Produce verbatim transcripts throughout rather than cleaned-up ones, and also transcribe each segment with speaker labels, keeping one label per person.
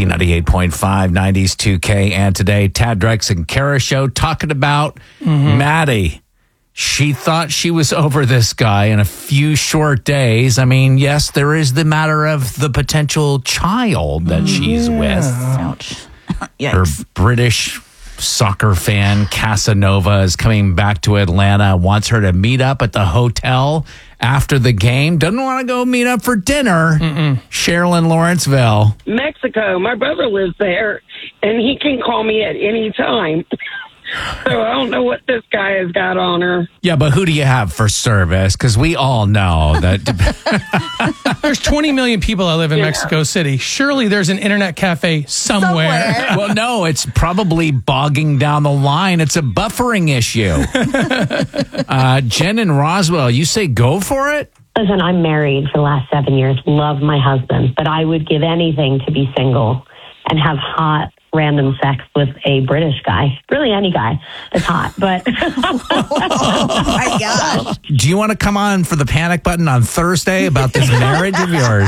Speaker 1: B ninety-eight point five, nineties two K. And today, Tad Drex and Kara show talking about mm-hmm. Maddie. She thought she was over this guy in a few short days. I mean, yes, there is the matter of the potential child that she's
Speaker 2: yeah.
Speaker 1: with.
Speaker 2: Ouch.
Speaker 1: Her British soccer fan, Casanova, is coming back to Atlanta, wants her to meet up at the hotel after the game. Doesn't want to go meet up for dinner. Mm-mm. Cheryl in Lawrenceville.
Speaker 3: Mexico. My brother lives there, and he can call me at any time. So I don't know what this guy has got on her.
Speaker 1: Yeah, but who do you have for service? Because we all know that.
Speaker 4: There's twenty million people that live in yeah. Mexico City. Surely there's an internet cafe somewhere.
Speaker 2: somewhere.
Speaker 1: Well, no, it's probably bogging down the line. It's a buffering issue. uh, Jen in Roswell, you say go for it?
Speaker 5: Listen, I'm married for the last seven years, love my husband, but I would give anything to be single and have hot, random sex with a British guy. Really any guy that's hot, but...
Speaker 2: Oh, my gosh.
Speaker 1: Do you want to come on for the panic button on Thursday about this marriage of yours?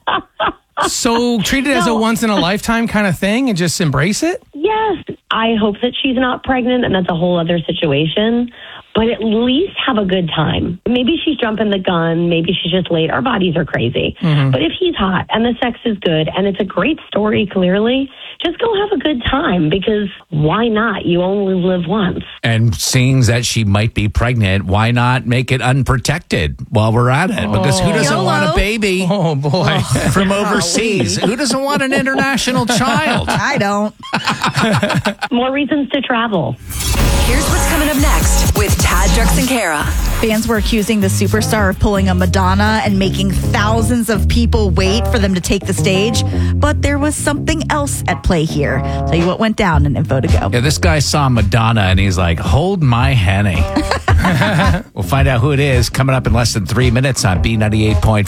Speaker 4: So treat it no. as a once-in-a-lifetime kind of thing and just embrace it?
Speaker 5: Yes. I hope that she's not pregnant, and that's a whole other situation. But at least have a good time. Maybe she's jumping the gun. Maybe she's just late. Our bodies are crazy. Mm-hmm. But if he's hot and the sex is good and it's a great story, clearly, just go have a good time because why not? You only live once.
Speaker 1: And seeing that she might be pregnant, why not make it unprotected while we're at it? Because who doesn't
Speaker 2: YOLO.
Speaker 1: want a baby
Speaker 4: oh, boy.
Speaker 1: from overseas? Who doesn't want an international child?
Speaker 2: I don't.
Speaker 5: More reasons to travel.
Speaker 6: Here's what's coming up next with Tad, Drex, and Kara.
Speaker 2: Fans were accusing the superstar of pulling a Madonna and making thousands of people wait for them to take the stage. But there was something else at play here. Tell you what went down in Info to Go.
Speaker 1: Yeah, this guy saw Madonna and he's like, hold my henny. We'll find out who it is coming up in less than three minutes on B ninety-eight point five.